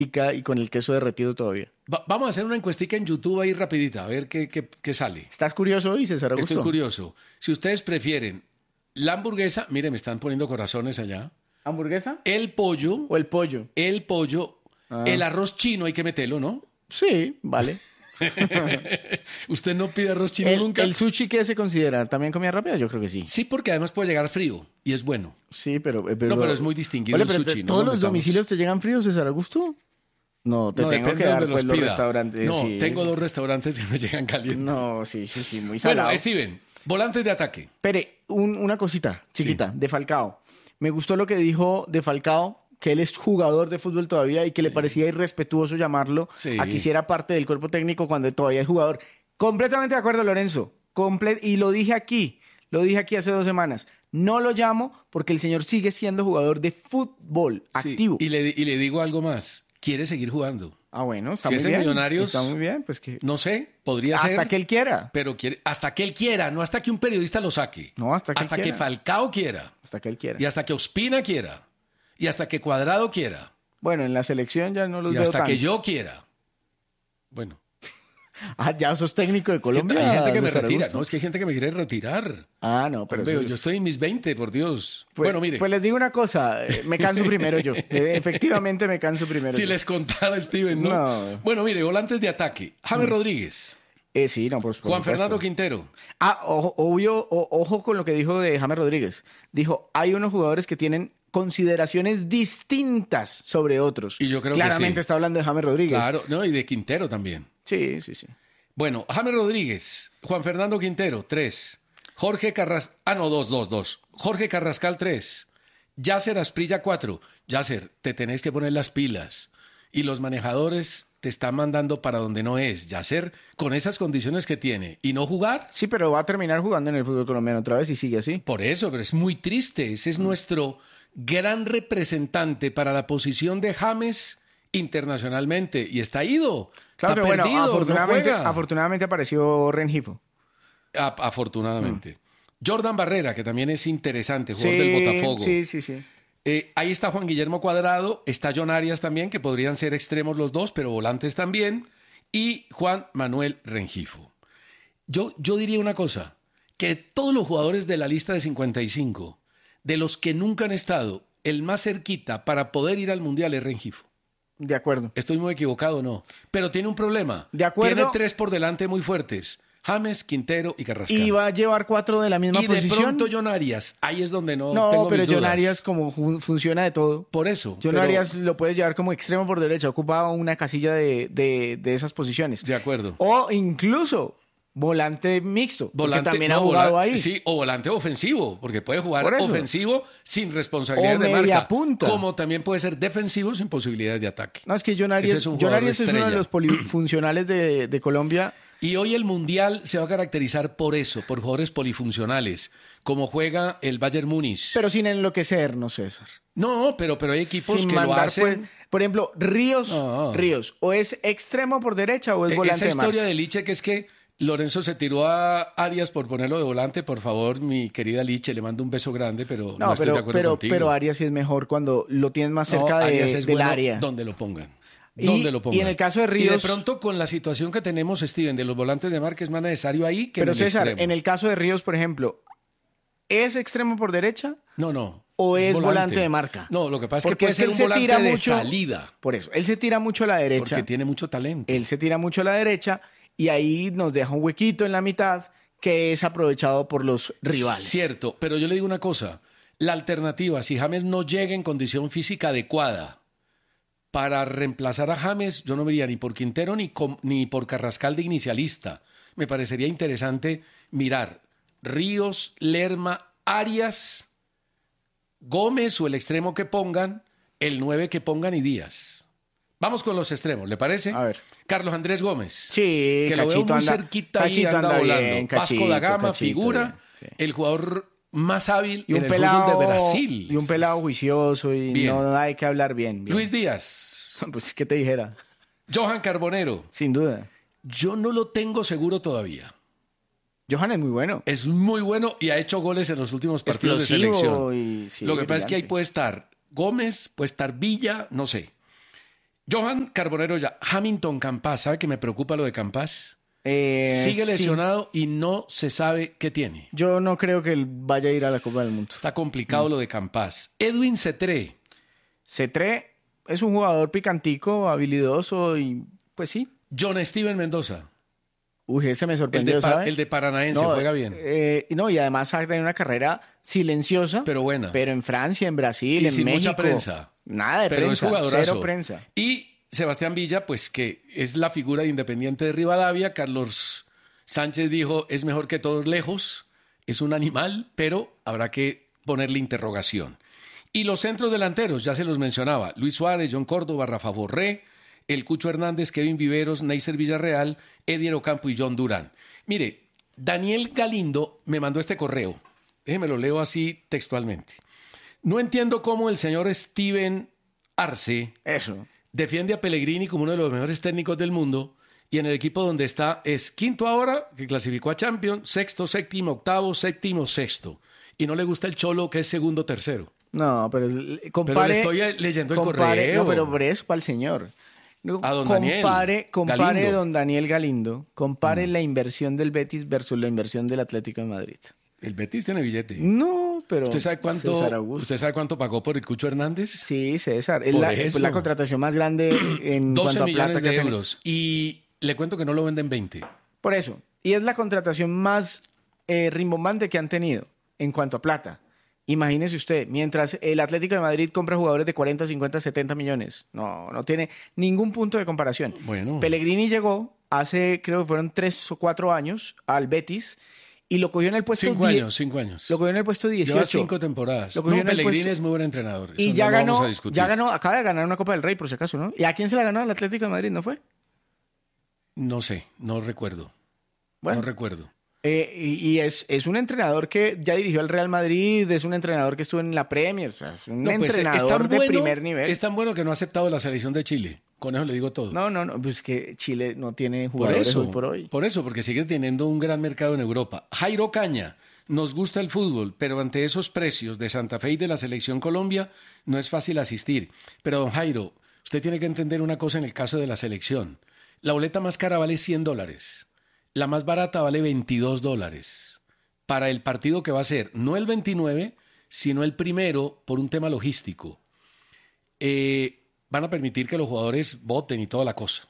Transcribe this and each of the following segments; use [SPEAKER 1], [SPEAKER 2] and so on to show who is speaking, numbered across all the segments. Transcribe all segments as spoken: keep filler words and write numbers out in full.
[SPEAKER 1] y con el queso derretido todavía.
[SPEAKER 2] Va, vamos a hacer una encuestica en YouTube ahí rapidita, a ver qué, qué, qué sale.
[SPEAKER 1] ¿Estás curioso hoy, César Augusto?
[SPEAKER 2] Estoy curioso. Si ustedes prefieren la hamburguesa, mire, me están poniendo corazones allá.
[SPEAKER 1] ¿Hamburguesa?
[SPEAKER 2] El pollo.
[SPEAKER 1] ¿O el pollo?
[SPEAKER 2] El pollo. Ah. El arroz chino hay que meterlo, ¿no?
[SPEAKER 1] Sí, vale.
[SPEAKER 2] ¿Usted no pide arroz chino
[SPEAKER 1] el,
[SPEAKER 2] nunca?
[SPEAKER 1] ¿El sushi qué se considera? ¿También comida rápida? Yo creo que sí.
[SPEAKER 2] Sí, porque además puede llegar frío y es bueno.
[SPEAKER 1] Sí, pero... pero
[SPEAKER 2] no, pero es muy distinguido
[SPEAKER 1] Oye,
[SPEAKER 2] el
[SPEAKER 1] pero
[SPEAKER 2] sushi.
[SPEAKER 1] ¿todos
[SPEAKER 2] no
[SPEAKER 1] los
[SPEAKER 2] metamos.
[SPEAKER 1] domicilios te llegan fríos, César Augusto? No, te
[SPEAKER 2] no,
[SPEAKER 1] tengo que dar pues, los, los restaurantes.
[SPEAKER 2] No,
[SPEAKER 1] sí.
[SPEAKER 2] tengo dos restaurantes que me llegan calientes.
[SPEAKER 1] No, sí, sí, sí, muy salado.
[SPEAKER 2] Bueno, Steven, volantes de ataque.
[SPEAKER 1] Pere, un, una cosita chiquita, sí. de Falcao. Me gustó lo que dijo de Falcao, que él es jugador de fútbol todavía y que sí. le parecía irrespetuoso llamarlo sí. a que hiciera parte del cuerpo técnico cuando él todavía es jugador. Completamente de acuerdo, Lorenzo. Comple- y lo dije aquí, lo dije aquí hace dos semanas. No lo llamo porque el señor sigue siendo jugador de fútbol
[SPEAKER 2] sí.
[SPEAKER 1] activo.
[SPEAKER 2] Y le, y le digo algo más. Quiere seguir jugando.
[SPEAKER 1] Ah, bueno, está
[SPEAKER 2] si
[SPEAKER 1] muy
[SPEAKER 2] es en
[SPEAKER 1] bien.
[SPEAKER 2] Millonarios,
[SPEAKER 1] está muy bien, pues que...
[SPEAKER 2] No sé, podría
[SPEAKER 1] hasta
[SPEAKER 2] ser.
[SPEAKER 1] Hasta que él quiera.
[SPEAKER 2] Pero quiere, hasta que él quiera, no hasta que un periodista lo saque.
[SPEAKER 1] No, hasta que
[SPEAKER 2] Hasta
[SPEAKER 1] él
[SPEAKER 2] que
[SPEAKER 1] quiera.
[SPEAKER 2] Falcao quiera.
[SPEAKER 1] Hasta que él quiera.
[SPEAKER 2] Y hasta que Ospina quiera. Y hasta que Cuadrado quiera.
[SPEAKER 1] Bueno, en la selección ya no los
[SPEAKER 2] y
[SPEAKER 1] veo
[SPEAKER 2] hasta
[SPEAKER 1] tanto.
[SPEAKER 2] que yo quiera. Bueno.
[SPEAKER 1] Ah, ya sos técnico de Colombia.
[SPEAKER 2] Es que hay gente que me
[SPEAKER 1] César
[SPEAKER 2] retira.
[SPEAKER 1] Augusto.
[SPEAKER 2] No, es que hay gente que me quiere retirar.
[SPEAKER 1] Ah, no, pero...
[SPEAKER 2] Hombre,
[SPEAKER 1] eso
[SPEAKER 2] yo
[SPEAKER 1] es...
[SPEAKER 2] estoy en mis veinte, por Dios.
[SPEAKER 1] Pues,
[SPEAKER 2] bueno, mire.
[SPEAKER 1] Pues les digo una cosa. Me canso primero yo. Efectivamente me canso primero
[SPEAKER 2] Si
[SPEAKER 1] yo.
[SPEAKER 2] les contara, Steven, ¿no?
[SPEAKER 1] No.
[SPEAKER 2] Bueno, mire, volantes de ataque. James mm. Rodríguez.
[SPEAKER 1] Eh, sí, no, por, por
[SPEAKER 2] Juan
[SPEAKER 1] supuesto.
[SPEAKER 2] Fernando Quintero.
[SPEAKER 1] Ah, ojo, obvio, o, ojo con lo que dijo de James Rodríguez. Dijo, hay unos jugadores que tienen consideraciones distintas sobre otros.
[SPEAKER 2] Y yo creo
[SPEAKER 1] Claramente
[SPEAKER 2] que sí.
[SPEAKER 1] está hablando de James Rodríguez.
[SPEAKER 2] Claro, no, y de Quintero también.
[SPEAKER 1] Sí, sí, sí.
[SPEAKER 2] Bueno, James Rodríguez, Juan Fernando Quintero, tres. Jorge Carrascal, ah, no, dos, dos, dos. Jorge Carrascal, tres. Yasser Asprilla, cuatro. Yasser, te tenés que poner las pilas. Y los manejadores te están mandando para donde no es. Yasser, con esas condiciones que tiene. ¿Y no jugar?
[SPEAKER 1] Sí, pero va a terminar jugando en el fútbol colombiano otra vez y sigue así.
[SPEAKER 2] Por eso, pero es muy triste. Ese es mm. nuestro gran representante para la posición de James internacionalmente. Y está ido.
[SPEAKER 1] Claro
[SPEAKER 2] está
[SPEAKER 1] que bueno,
[SPEAKER 2] perdido,
[SPEAKER 1] afortunadamente,
[SPEAKER 2] no juega.
[SPEAKER 1] afortunadamente apareció Rengifo.
[SPEAKER 2] A, afortunadamente. Mm. Jordan Barrera, que también es interesante, jugador
[SPEAKER 1] sí,
[SPEAKER 2] del Botafogo.
[SPEAKER 1] Sí, sí, sí.
[SPEAKER 2] Eh, ahí está Juan Guillermo Cuadrado, está John Arias también, que podrían ser extremos los dos, pero volantes también, y Juan Manuel Rengifo. Yo, yo diría una cosa, que todos los jugadores de la lista de cincuenta y cinco, de los que nunca han estado, el más cerquita para poder ir al Mundial es Rengifo.
[SPEAKER 1] De acuerdo.
[SPEAKER 2] Estoy muy equivocado, ¿no? Pero tiene un problema.
[SPEAKER 1] De acuerdo.
[SPEAKER 2] Tiene tres por delante muy fuertes. James, Quintero y Carrascal.
[SPEAKER 1] Y va a llevar cuatro de la misma
[SPEAKER 2] y
[SPEAKER 1] posición.
[SPEAKER 2] Y de pronto John Arias. Ahí es donde no,
[SPEAKER 1] no
[SPEAKER 2] tengo
[SPEAKER 1] pero
[SPEAKER 2] mis
[SPEAKER 1] John
[SPEAKER 2] dudas.
[SPEAKER 1] Arias como fun- funciona de todo.
[SPEAKER 2] Por eso.
[SPEAKER 1] John
[SPEAKER 2] pero...
[SPEAKER 1] Arias lo puedes llevar como extremo por derecha. Ocupa una casilla de, de, de esas posiciones.
[SPEAKER 2] De acuerdo.
[SPEAKER 1] O incluso volante mixto.
[SPEAKER 2] Volante,
[SPEAKER 1] porque también
[SPEAKER 2] no,
[SPEAKER 1] ha jugado
[SPEAKER 2] volante,
[SPEAKER 1] ahí.
[SPEAKER 2] Sí, o volante ofensivo. Porque puede jugar ofensivo sin responsabilidad
[SPEAKER 1] o
[SPEAKER 2] de
[SPEAKER 1] media
[SPEAKER 2] marca.
[SPEAKER 1] Punta.
[SPEAKER 2] Como también puede ser defensivo sin posibilidades de ataque.
[SPEAKER 1] No, es que John Arias,
[SPEAKER 2] es, un
[SPEAKER 1] John Arias es uno de los
[SPEAKER 2] estrella.
[SPEAKER 1] polifuncionales de, de Colombia.
[SPEAKER 2] Y hoy el Mundial se va a caracterizar por eso, por jugadores polifuncionales, como juega el Bayern Múnich.
[SPEAKER 1] Pero sin enloquecernos, César.
[SPEAKER 2] No, pero, pero hay equipos
[SPEAKER 1] sin
[SPEAKER 2] que
[SPEAKER 1] mandar,
[SPEAKER 2] lo hacen...
[SPEAKER 1] Pues, por ejemplo, Ríos, no. Ríos, o es extremo por derecha o es volante
[SPEAKER 2] Esa
[SPEAKER 1] de marca.
[SPEAKER 2] historia de Liche, que es que Lorenzo se tiró a Arias por ponerlo de volante, por favor, mi querida Liche, le mando un beso grande, pero no, no estoy
[SPEAKER 1] pero,
[SPEAKER 2] de acuerdo
[SPEAKER 1] pero,
[SPEAKER 2] contigo.
[SPEAKER 1] Pero Arias sí es mejor cuando lo tienes más cerca
[SPEAKER 2] no,
[SPEAKER 1] de,
[SPEAKER 2] Arias es
[SPEAKER 1] del
[SPEAKER 2] bueno
[SPEAKER 1] área.
[SPEAKER 2] Donde lo pongan.
[SPEAKER 1] Y,
[SPEAKER 2] ¿Dónde lo pongan?
[SPEAKER 1] y en el caso de Ríos...
[SPEAKER 2] Y de pronto con la situación que tenemos, Steven, de los volantes de marca es más necesario ahí que
[SPEAKER 1] pero
[SPEAKER 2] en el
[SPEAKER 1] César,
[SPEAKER 2] extremo.
[SPEAKER 1] en el caso de Ríos, por ejemplo, ¿es extremo por derecha?
[SPEAKER 2] No, no.
[SPEAKER 1] ¿O es, es volante. volante de marca?
[SPEAKER 2] No, lo que pasa
[SPEAKER 1] porque
[SPEAKER 2] es que puede ser un volante
[SPEAKER 1] tira
[SPEAKER 2] de
[SPEAKER 1] mucho,
[SPEAKER 2] salida.
[SPEAKER 1] Por eso, él se tira mucho a la derecha.
[SPEAKER 2] Porque tiene mucho talento.
[SPEAKER 1] Él se tira mucho a la derecha y ahí nos deja un huequito en la mitad que es aprovechado por los rivales.
[SPEAKER 2] Cierto, pero yo le digo una cosa. La alternativa, si James no llega en condición física adecuada para reemplazar a James, yo no me iría ni por Quintero ni, con, ni por Carrascal de inicialista. Me parecería interesante mirar Ríos, Lerma, Arias, Gómez o el extremo que pongan, el nueve que pongan y Díaz. Vamos con los extremos, ¿le parece?
[SPEAKER 1] A ver.
[SPEAKER 2] Carlos Andrés Gómez.
[SPEAKER 1] Sí,
[SPEAKER 2] que
[SPEAKER 1] Cachito
[SPEAKER 2] lo veo muy
[SPEAKER 1] anda,
[SPEAKER 2] cerquita ahí, anda,
[SPEAKER 1] anda
[SPEAKER 2] volando.
[SPEAKER 1] Bien,
[SPEAKER 2] Vasco
[SPEAKER 1] Cachito,
[SPEAKER 2] da Gama,
[SPEAKER 1] Cachito,
[SPEAKER 2] figura,
[SPEAKER 1] sí.
[SPEAKER 2] el jugador más hábil
[SPEAKER 1] y un
[SPEAKER 2] en el
[SPEAKER 1] pelado,
[SPEAKER 2] fútbol de Brasil.
[SPEAKER 1] Y un pelado juicioso y
[SPEAKER 2] bien.
[SPEAKER 1] no hay que hablar bien, bien.
[SPEAKER 2] Luis Díaz.
[SPEAKER 1] Pues, ¿qué te dijera?
[SPEAKER 2] Johan Carbonero.
[SPEAKER 1] Sin duda.
[SPEAKER 2] Yo no lo tengo seguro todavía.
[SPEAKER 1] Johan es muy bueno.
[SPEAKER 2] Es muy bueno y ha hecho goles en los últimos partidos
[SPEAKER 1] Explosivo
[SPEAKER 2] de selección.
[SPEAKER 1] Y, sí,
[SPEAKER 2] lo que pasa
[SPEAKER 1] brillante.
[SPEAKER 2] es que ahí puede estar Gómez, puede estar Villa, no sé. Johan Carbonero ya. Hamilton Campas, ¿sabe que me preocupa lo de Campas?
[SPEAKER 1] Eh,
[SPEAKER 2] Sigue lesionado
[SPEAKER 1] sí.
[SPEAKER 2] y no se sabe qué tiene.
[SPEAKER 1] Yo no creo que él vaya a ir a la Copa del Mundo.
[SPEAKER 2] Está complicado mm. lo de Campas. Edwin Cetré.
[SPEAKER 1] Cetré es un jugador picantico, habilidoso y pues sí.
[SPEAKER 2] John Steven Mendoza.
[SPEAKER 1] Uy, ese me sorprendió,
[SPEAKER 2] el de,
[SPEAKER 1] ¿sabe?
[SPEAKER 2] El de Paranaense,
[SPEAKER 1] no,
[SPEAKER 2] juega bien.
[SPEAKER 1] Eh, no, y además ha tenido una carrera silenciosa.
[SPEAKER 2] Pero buena.
[SPEAKER 1] Pero en Francia, en Brasil,
[SPEAKER 2] y
[SPEAKER 1] en
[SPEAKER 2] sin
[SPEAKER 1] México.
[SPEAKER 2] mucha prensa.
[SPEAKER 1] Nada de
[SPEAKER 2] pero
[SPEAKER 1] prensa,
[SPEAKER 2] es jugadorazo.
[SPEAKER 1] Cero prensa.
[SPEAKER 2] Y Sebastián Villa, pues que es la figura de Independiente de Rivadavia. Carlos Sánchez dijo, es mejor que todos lejos. Es un animal, pero habrá que ponerle interrogación. Y los centros delanteros, ya se los mencionaba. Luis Suárez, John Córdoba, Rafa Borré, el Cucho Hernández, Kevin Viveros, Neisser Villarreal, Edier Ocampo y John Durán. Mire, Daniel Galindo me mandó este correo. Déjeme lo leo así textualmente. No entiendo cómo el señor Steven Arce
[SPEAKER 1] Eso.
[SPEAKER 2] defiende a Pellegrini como uno de los mejores técnicos del mundo y en el equipo donde está es quinto ahora, que clasificó a Champions, sexto, séptimo, octavo, séptimo, sexto. Y no le gusta el Cholo, que es segundo, tercero.
[SPEAKER 1] No, pero compare...
[SPEAKER 2] Pero le estoy leyendo el
[SPEAKER 1] compare,
[SPEAKER 2] correo.
[SPEAKER 1] No, pero por eso, para el señor. No,
[SPEAKER 2] a don
[SPEAKER 1] compare,
[SPEAKER 2] Daniel
[SPEAKER 1] compare
[SPEAKER 2] Galindo.
[SPEAKER 1] don Daniel Galindo, compare
[SPEAKER 2] Mm.
[SPEAKER 1] la inversión del Betis versus la inversión del Atlético de Madrid.
[SPEAKER 2] El Betis tiene billete.
[SPEAKER 1] No, pero
[SPEAKER 2] ¿Usted sabe cuánto, ¿usted sabe cuánto pagó por el Cucho Hernández?
[SPEAKER 1] Sí, César. Es
[SPEAKER 2] por
[SPEAKER 1] la,
[SPEAKER 2] eso.
[SPEAKER 1] la contratación más grande en
[SPEAKER 2] doce
[SPEAKER 1] cuanto a
[SPEAKER 2] millones
[SPEAKER 1] plata
[SPEAKER 2] de
[SPEAKER 1] que
[SPEAKER 2] euros. Y le cuento que no lo venden veinte.
[SPEAKER 1] Por eso. Y es la contratación más eh, rimbombante que han tenido en cuanto a plata. Imagínese usted, mientras el Atlético de Madrid compra jugadores de cuarenta, cincuenta, setenta millones. No, no tiene ningún punto de comparación.
[SPEAKER 2] Bueno.
[SPEAKER 1] Pellegrini llegó hace, creo que fueron tres o cuatro años, al Betis y lo cogió en el puesto
[SPEAKER 2] Cinco
[SPEAKER 1] diez,
[SPEAKER 2] años, cinco años.
[SPEAKER 1] Lo cogió en el puesto dieciocho.
[SPEAKER 2] Lleva cinco temporadas.
[SPEAKER 1] Lo cogió
[SPEAKER 2] No,
[SPEAKER 1] en el
[SPEAKER 2] Pellegrini
[SPEAKER 1] puesto...
[SPEAKER 2] es muy buen entrenador. Eso
[SPEAKER 1] Y ya
[SPEAKER 2] no lo
[SPEAKER 1] ganó,
[SPEAKER 2] vamos a discutir.
[SPEAKER 1] ya ganó, acaba de ganar una Copa del Rey, por si acaso, ¿no? ¿Y a quién se la ganó? Al Atlético de Madrid, ¿no fue?
[SPEAKER 2] No sé, no recuerdo.
[SPEAKER 1] Bueno.
[SPEAKER 2] No recuerdo.
[SPEAKER 1] Eh, y y es, es un entrenador que ya dirigió al Real Madrid, es un entrenador que estuvo en la Premier, o sea, es un
[SPEAKER 2] No, pues,
[SPEAKER 1] entrenador
[SPEAKER 2] es tan
[SPEAKER 1] de
[SPEAKER 2] bueno,
[SPEAKER 1] primer nivel.
[SPEAKER 2] Es tan bueno que no ha aceptado la selección de Chile. Con eso le digo todo.
[SPEAKER 1] No, no, no, pues que Chile no tiene
[SPEAKER 2] por
[SPEAKER 1] jugadores
[SPEAKER 2] eso,
[SPEAKER 1] hoy por hoy.
[SPEAKER 2] Por eso, porque sigue teniendo un gran mercado en Europa. Jairo Caña, nos gusta el fútbol, pero ante esos precios de Santa Fe y de la selección Colombia, no es fácil asistir. Pero, don Jairo, usted tiene que entender una cosa en el caso de la selección. La boleta más cara vale cien dólares. La más barata vale veintidós dólares. Para el partido que va a ser, no el veintinueve, sino el primero por un tema logístico. Eh, van a permitir que los jugadores voten y toda la cosa.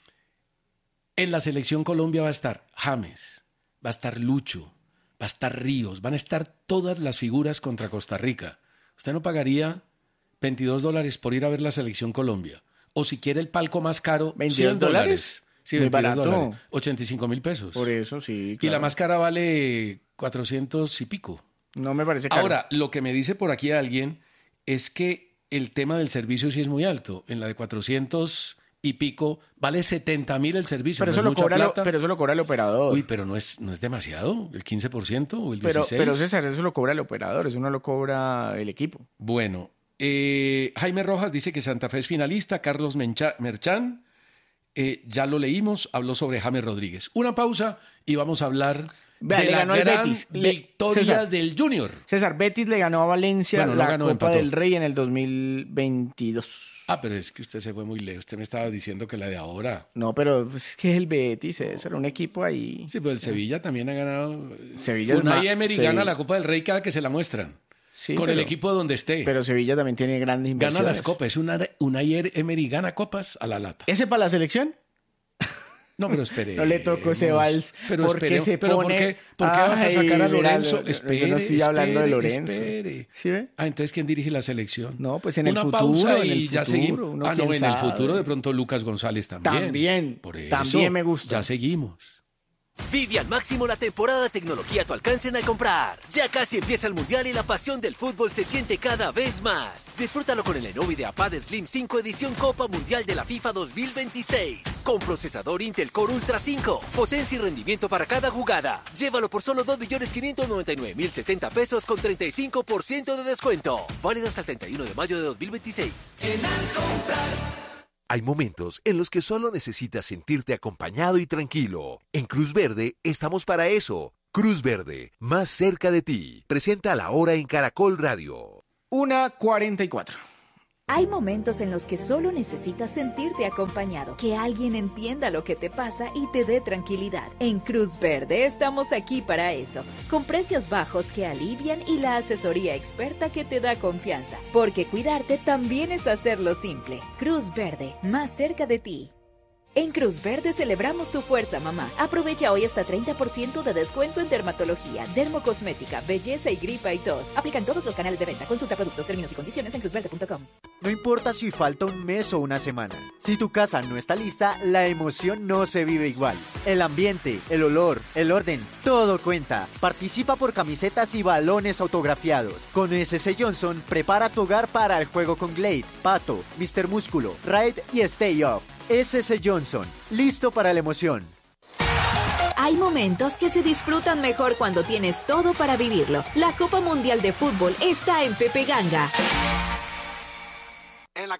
[SPEAKER 2] En la selección Colombia va a estar James, va a estar Lucho, va a estar Ríos, van a estar todas las figuras contra Costa Rica. Usted no pagaría veintidós dólares por ir a ver la selección Colombia. O si quiere el palco más caro, cien dólares. Sí,
[SPEAKER 1] muy
[SPEAKER 2] veintidós
[SPEAKER 1] barato.
[SPEAKER 2] dólares, ochenta y cinco mil pesos.
[SPEAKER 1] Por eso, sí,
[SPEAKER 2] Y
[SPEAKER 1] claro.
[SPEAKER 2] la más cara vale cuatrocientos y pico.
[SPEAKER 1] No me parece caro.
[SPEAKER 2] Ahora, lo que me dice por aquí alguien es que el tema del servicio sí es muy alto. En la de cuatrocientos y pico vale setenta mil el servicio.
[SPEAKER 1] pero,
[SPEAKER 2] ¿No
[SPEAKER 1] eso
[SPEAKER 2] es
[SPEAKER 1] lo
[SPEAKER 2] mucha
[SPEAKER 1] cobra lo,
[SPEAKER 2] plata?
[SPEAKER 1] pero eso lo cobra el operador.
[SPEAKER 2] Uy, pero no es, no es demasiado, el quince por ciento o el
[SPEAKER 1] pero,
[SPEAKER 2] dieciséis por ciento.
[SPEAKER 1] pero César, eso lo cobra el operador, eso no lo cobra el equipo.
[SPEAKER 2] Bueno, eh, Jaime Rojas dice que Santa Fe es finalista, Carlos Mencha, Merchán, eh, ya lo leímos, habló sobre James Rodríguez. Una pausa y vamos a hablar
[SPEAKER 1] Vea,
[SPEAKER 2] de
[SPEAKER 1] le
[SPEAKER 2] la
[SPEAKER 1] ganó al
[SPEAKER 2] gran
[SPEAKER 1] Betis. Le-
[SPEAKER 2] victoria
[SPEAKER 1] César.
[SPEAKER 2] del Junior.
[SPEAKER 1] César, Betis le ganó a Valencia
[SPEAKER 2] Bueno, no
[SPEAKER 1] la
[SPEAKER 2] ganó,
[SPEAKER 1] Copa
[SPEAKER 2] empató.
[SPEAKER 1] del Rey en el dos mil veintidós.
[SPEAKER 2] Ah, pero es que usted se fue muy lejos. Usted me estaba diciendo que la de ahora.
[SPEAKER 1] No, pero es que es el Betis, César, un equipo ahí.
[SPEAKER 2] Sí, pues el Sevilla también ha ganado.
[SPEAKER 1] Sevilla es
[SPEAKER 2] Unai
[SPEAKER 1] ma-
[SPEAKER 2] Emery
[SPEAKER 1] Sevilla.
[SPEAKER 2] gana la Copa del Rey cada que se la muestran.
[SPEAKER 1] Sí,
[SPEAKER 2] con
[SPEAKER 1] pero-
[SPEAKER 2] el equipo donde esté.
[SPEAKER 1] Pero Sevilla también tiene grandes inversiones.
[SPEAKER 2] Gana las copas. Es una, Unai Emery gana copas a la lata.
[SPEAKER 1] ¿Ese para la selección?
[SPEAKER 2] No, pero espere.
[SPEAKER 1] No le tocó ese vals.
[SPEAKER 2] Pero
[SPEAKER 1] porque
[SPEAKER 2] espere,
[SPEAKER 1] se
[SPEAKER 2] pero
[SPEAKER 1] pone...
[SPEAKER 2] ¿por qué, por qué vas a
[SPEAKER 1] Ay,
[SPEAKER 2] sacar a
[SPEAKER 1] mira,
[SPEAKER 2] Lorenzo?
[SPEAKER 1] yo- yo
[SPEAKER 2] espere,
[SPEAKER 1] no estoy hablando de
[SPEAKER 2] espere,
[SPEAKER 1] Lorenzo.
[SPEAKER 2] espere.
[SPEAKER 1] ¿Sí ve?
[SPEAKER 2] Ah, entonces ¿quién dirige la selección?
[SPEAKER 1] No, pues en el
[SPEAKER 2] Una
[SPEAKER 1] futuro,
[SPEAKER 2] pausa
[SPEAKER 1] en
[SPEAKER 2] y
[SPEAKER 1] el
[SPEAKER 2] ya
[SPEAKER 1] futuro,
[SPEAKER 2] seguimos.
[SPEAKER 1] uno
[SPEAKER 2] Ah, no,
[SPEAKER 1] quién
[SPEAKER 2] en el
[SPEAKER 1] sabe.
[SPEAKER 2] futuro de pronto Lucas González también.
[SPEAKER 1] También,
[SPEAKER 2] Por eso,
[SPEAKER 1] también me gusta.
[SPEAKER 2] Ya seguimos.
[SPEAKER 3] Vive al máximo la temporada de tecnología a tu alcance al comprar. Ya casi empieza el Mundial y la pasión del fútbol se siente cada vez más. Disfrútalo con el Lenovo IdeaPad Slim cinco edición Copa Mundial de la FIFA dos mil veintiséis. Con procesador Intel Core Ultra cinco. Potencia y rendimiento para cada jugada. Llévalo por solo dos millones quinientos noventa y nueve mil setenta pesos con treinta y cinco por ciento de descuento. Válido hasta el treinta y uno de mayo de dos mil veintiséis.
[SPEAKER 4] En Alcomprar. Hay momentos en los que solo necesitas sentirte acompañado y tranquilo. En Cruz Verde estamos para eso. Cruz Verde, más cerca de ti. Presenta La Hora en Caracol Radio.
[SPEAKER 1] una cuarenta y cuatro.
[SPEAKER 5] Hay momentos en los que solo necesitas sentirte acompañado, que alguien entienda lo que te pasa y te dé tranquilidad. En Cruz Verde estamos aquí para eso, con precios bajos que alivian y la asesoría experta que te da confianza, porque cuidarte también es hacerlo simple. Cruz Verde, más cerca de ti. En Cruz Verde celebramos tu fuerza, mamá. Aprovecha hoy hasta treinta por ciento de descuento en dermatología, dermocosmética, belleza y gripa y tos. Aplican todos los canales de venta. Consulta productos, términos y condiciones en cruz verde punto com.
[SPEAKER 6] No importa si falta un mes o una semana. Si tu casa no está lista, la emoción no se vive igual. El ambiente, el olor, el orden, todo cuenta. Participa por camisetas y balones autografiados. Con S C Johnson, prepara tu hogar para el juego con Glade, Pato, mister Músculo, Raid y Stay Off. S C Johnson, listo para la emoción.
[SPEAKER 5] Hay momentos que se disfrutan mejor cuando tienes todo para vivirlo. La Copa Mundial de Fútbol está en Pepe Ganga.